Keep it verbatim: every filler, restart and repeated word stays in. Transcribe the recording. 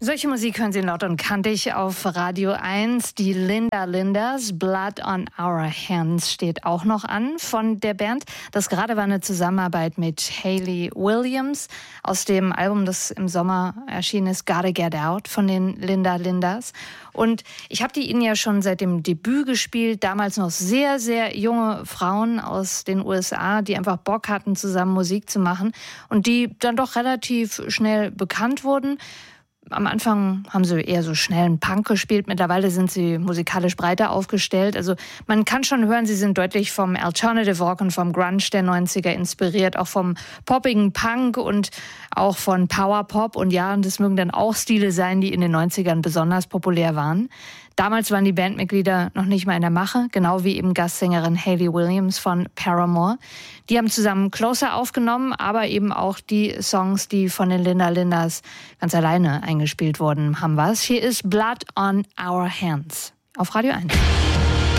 Solche Musik hören Sie laut und kantig auf Radio eins. Die Linda Lindas, Blood on Our Hands steht auch noch an von der Band. Das gerade war eine Zusammenarbeit mit Hayley Williams aus dem Album, das im Sommer erschienen ist, Gotta Get Out von den Linda Lindas. Und ich habe die Ihnen ja schon seit dem Debüt gespielt, damals noch sehr, sehr junge Frauen aus den U S A, die einfach Bock hatten, zusammen Musik zu machen und die dann doch relativ schnell bekannt wurden. Am Anfang haben sie eher so schnellen Punk gespielt. Mittlerweile sind sie musikalisch breiter aufgestellt. Also man kann schon hören, sie sind deutlich vom Alternative Rock und vom Grunge der neunziger inspiriert, auch vom poppigen Punk und auch von Power Pop. Und ja, das mögen dann auch Stile sein, die in den neunzigern besonders populär waren. Damals waren die Bandmitglieder noch nicht mal in der Mache, genau wie eben Gastsängerin Hayley Williams von Paramore. Die haben zusammen Closer aufgenommen, aber eben auch die Songs, die von den Linda Lindas ganz alleine eingespielt wurden, haben was. Hier ist Blood on Our Hands auf Radio eins.